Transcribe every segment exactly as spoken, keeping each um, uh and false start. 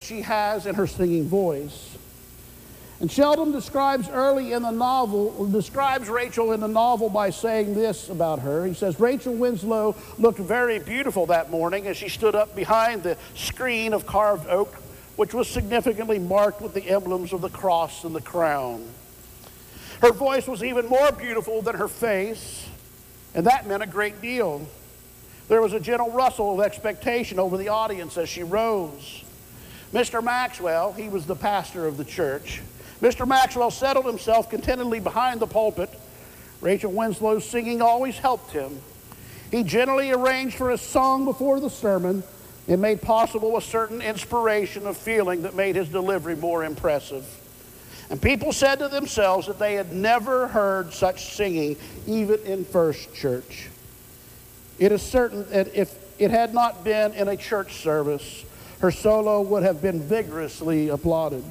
she has in her singing voice. And Sheldon describes early in the novel, describes Rachel in the novel by saying this about her. He says, Rachel Winslow looked very beautiful that morning as she stood up behind the screen of carved oak, which was significantly marked with the emblems of the cross and the crown. Her voice was even more beautiful than her face, and that meant a great deal. There was a gentle rustle of expectation over the audience as she rose. Mister Maxwell, he was the pastor of the church, Mister Maxwell settled himself contentedly behind the pulpit. Rachel Winslow's singing always helped him. He generally arranged for a song before the sermon and made possible a certain inspiration of feeling that made his delivery more impressive. And people said to themselves that they had never heard such singing, even in First Church. It is certain that if it had not been in a church service, her solo would have been vigorously applauded.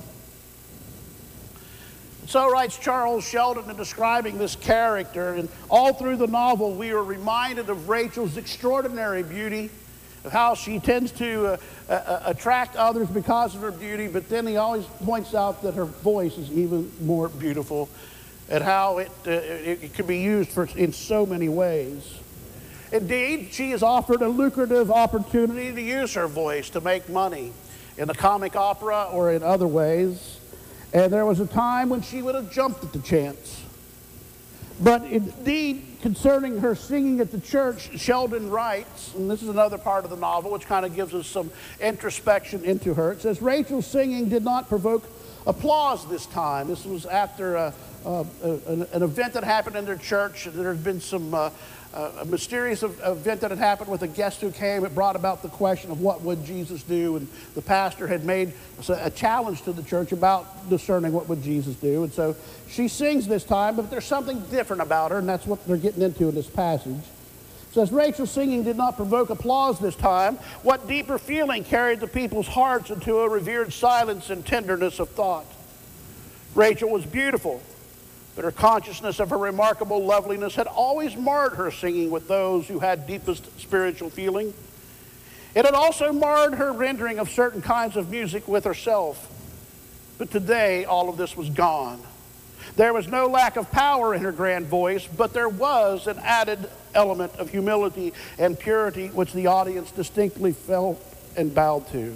So writes Charles Sheldon in describing this character, and all through the novel we are reminded of Rachel's extraordinary beauty, of how she tends to uh, uh, attract others because of her beauty, but then he always points out that her voice is even more beautiful, and how it, uh, it, it can be used for, in so many ways. Indeed, she is offered a lucrative opportunity to use her voice to make money in the comic opera or in other ways. And there was a time when she would have jumped at the chance. But indeed, concerning her singing at the church, Sheldon writes, and this is another part of the novel which kind of gives us some introspection into her. It says, Rachel's singing did not provoke applause this time. This was after a, a, a, an, an event that happened in their church. There had been some uh, uh, a mysterious event that had happened with a guest who came. It brought about the question of what would Jesus do, and the pastor had made a challenge to the church about discerning what would Jesus do. And so she sings this time, but there's something different about her, and that's what they're getting into in this passage. It says, Rachel's singing did not provoke applause this time. What deeper feeling carried the people's hearts into a revered silence and tenderness of thought? Rachel was beautiful, but her consciousness of her remarkable loveliness had always marred her singing with those who had deepest spiritual feeling. It had also marred her rendering of certain kinds of music with herself. But today, all of this was gone. There was no lack of power in her grand voice, but there was an added element of humility and purity which the audience distinctly felt and bowed to.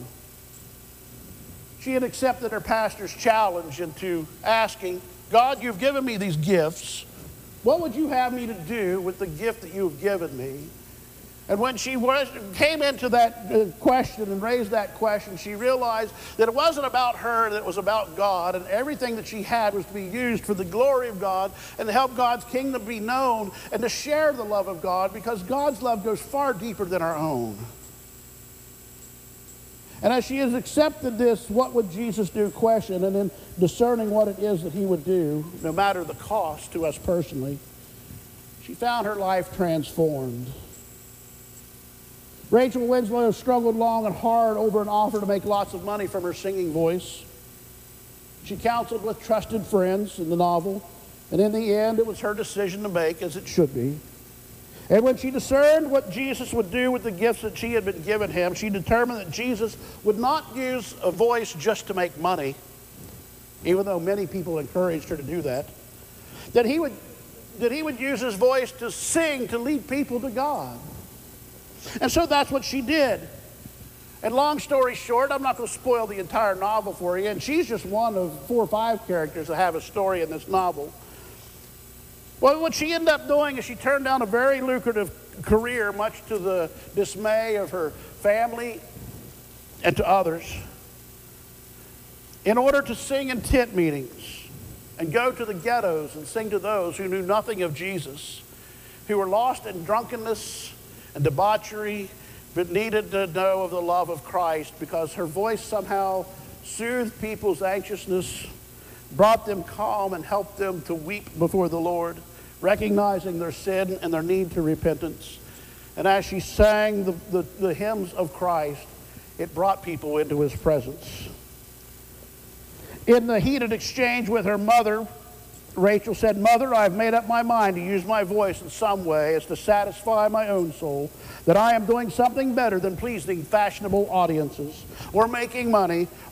She had accepted her pastor's challenge into asking, God, you've given me these gifts. What would you have me to do with the gift that you have given me? And when she was, came into that uh, question and raised that question, she realized that it wasn't about her, that it was about God, and everything that she had was to be used for the glory of God and to help God's kingdom be known and to share the love of God, because God's love goes far deeper than our own. And as she has accepted this what would Jesus do question, and then discerning what it is that he would do, no matter the cost to us personally, she found her life transformed. Rachel Winslow struggled long and hard over an offer to make lots of money from her singing voice. She counseled with trusted friends in the novel, and in the end it was her decision to make, as it should be. And when she discerned what Jesus would do with the gifts that she had been given him, she determined that Jesus would not use a voice just to make money, even though many people encouraged her to do that, that he would, that he would use his voice to sing, to lead people to God. And so that's what she did. And long story short, I'm not going to spoil the entire novel for you, and she's just one of four or five characters that have a story in this novel. Well, what she ended up doing is she turned down a very lucrative career, much to the dismay of her family and to others, in order to sing in tent meetings and go to the ghettos and sing to those who knew nothing of Jesus, who were lost in drunkenness and debauchery, but needed to know of the love of Christ, because her voice somehow soothed people's anxiousness, brought them calm, and helped them to weep before the Lord, recognizing their sin and their need to repentance. And as she sang the, the, the hymns of Christ, it brought people into his presence. In the heated exchange with her mother, Rachel said, Mother, I've made up my mind to use my voice in some way as to satisfy my own soul, that I am doing something better than pleasing fashionable audiences or making money